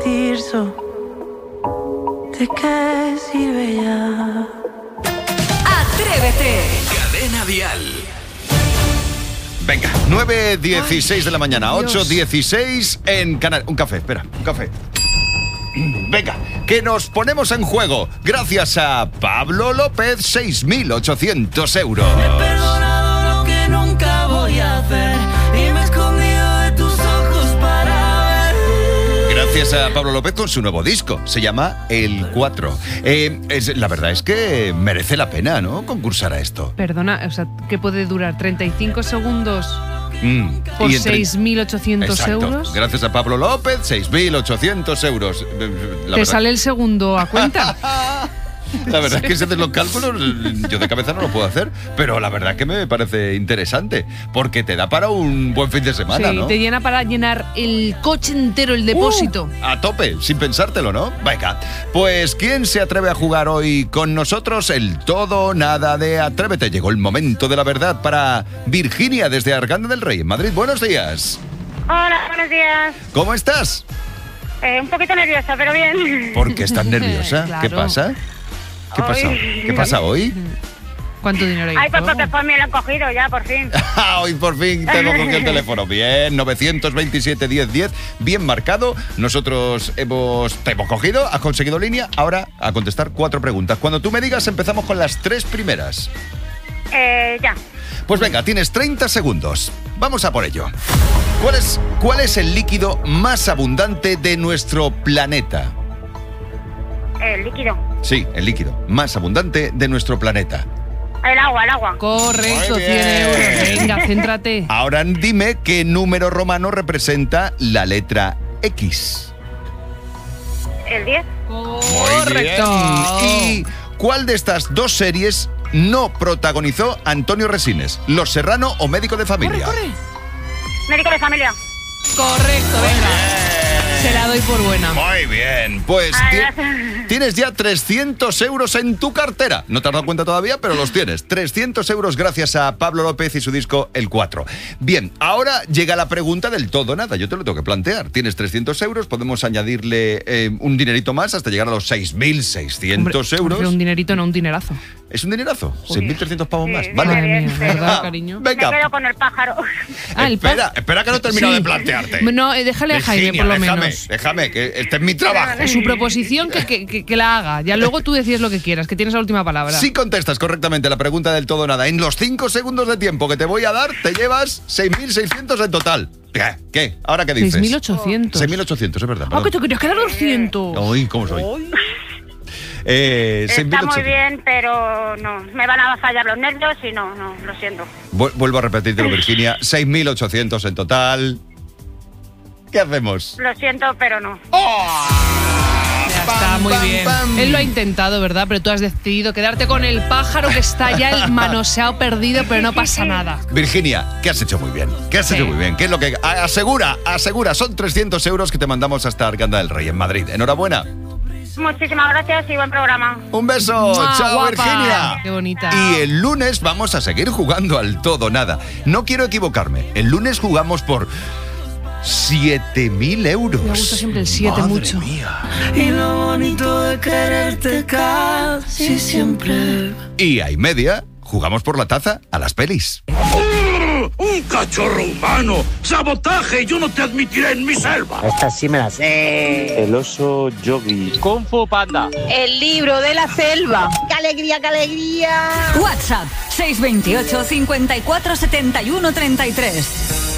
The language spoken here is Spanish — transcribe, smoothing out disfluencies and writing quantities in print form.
tirso. ¿De qué sirve ya? ¡Atrévete! Cadena Dial. Venga, 9:16 de la mañana, 8:16 en Canarias. Un café, espera, un café. Venga, que nos ponemos en juego. Gracias a Pablo López, 6.800 euros. He perdonado lo que nunca voy a hacer y me he escondido de tus ojos para ver. Gracias a Pablo López con su nuevo disco. Se llama El 4. La verdad es que merece la pena, ¿no?, concursar a esto. Perdona, o sea, ¿qué puede durar? ¿35 segundos por Y 6.800 euros? Gracias a Pablo López, 6.800 euros. ¿Te sale el segundo a cuenta? La verdad es que si haces los cálculos, yo de cabeza no lo puedo hacer, pero la verdad es que me parece interesante, porque te da para un buen fin de semana, Sí, ¿no? te llena para llenar el coche entero, el depósito. A tope, sin pensártelo, ¿no? Venga, pues ¿quién se atreve a jugar hoy con nosotros? El todo o nada de Atrévete. Llegó el momento de la verdad para Virginia desde Arganda del Rey, en Madrid. Buenos días. Hola, buenos días. ¿Cómo estás? Un poquito nerviosa, pero bien. ¿Por qué estás nerviosa? Claro. ¿Qué pasa? ¿Qué pasa? ¿Qué pasa hoy? ¿Cuánto dinero hay? Ay, pues en juego? porque por mí lo han cogido ya, por fin. Hoy por fin tengo cogido el teléfono. Bien, 927 10 10, bien marcado. Nosotros te hemos cogido, has conseguido línea. Ahora a contestar 4 preguntas. Cuando tú me digas, empezamos con las 3 primeras. Ya. Pues venga, tienes 30 segundos. Vamos a por ello. ¿Cuál es el líquido más abundante de nuestro planeta? El líquido. Sí, el líquido más abundante de nuestro planeta. El agua. Correcto, Muy 100 bien. euros. Venga, céntrate. Ahora dime qué número romano representa la letra X. El 10. Correcto. ¿Y cuál de estas 2 series no protagonizó Antonio Resines? ¿Los Serrano o Médico de Familia? Médico de familia. Correcto, venga. Se la doy por buena. Muy bien, pues tienes ya 300 euros en tu cartera. No te has dado cuenta todavía, pero los tienes. 300 euros gracias a Pablo López y su disco El 4. Bien, ahora llega la pregunta del todo o nada. Yo te lo tengo que plantear. Tienes 300 euros, podemos añadirle un dinerito más hasta llegar a los 6.600 euros. Pero un dinerito, no un dinerazo. ¿Es un dinerazo? Joder. 6.300 pavos más. Sí, Vale. Madre mía, ¿verdad, Ah, cariño? Venga. Me quedo con el pájaro. Espera que no he terminado de plantearte. No, déjale a Jaime, Virginia, por lo menos. Déjame, que este es mi trabajo. Su proposición que la haga. Ya luego tú decides lo que quieras, que tienes la última palabra. Si contestas correctamente la pregunta del todo o nada en los 5 segundos de tiempo que te voy a dar, te llevas 6.600 en total. ¿Qué? ¿Ahora qué dices? 6.800. 6.800, es verdad. Ah, que te querías quedar 200. Uy, ¿cómo soy? Está 6.800. muy bien, pero no. Me van a fallar los nervios y no, lo siento. Vuelvo a repetírtelo, Virginia. 6.800 en total. ¿Qué hacemos? Lo siento, pero no. Ya está, muy bien. Él lo ha intentado, ¿verdad? Pero tú has decidido quedarte con el pájaro que está ya el manoseado perdido, pero no pasa nada. Virginia, que has hecho muy bien. ¿Qué es lo que asegura? Son 300 euros que te mandamos hasta Arganda del Rey, en Madrid. Enhorabuena. Muchísimas gracias y buen programa. Un beso. ¡Mua, Chao, guapa! Virginia. Qué bonita. Y el lunes vamos a seguir jugando al todo o nada. No quiero equivocarme. El lunes jugamos por 7.000 euros. Me gusta siempre el 7 Madre mucho. mía. Y lo bonito de quererte casi siempre. Y a y media jugamos por la taza a las pelis. ¡Un cachorro humano! ¡Sabotaje! ¡Yo no te admitiré en mi selva! Esta sí me la sé. El oso Yogi. Kung Fu Panda. El libro de la selva. ¡Qué alegría, qué alegría! WhatsApp 628 54 71 33.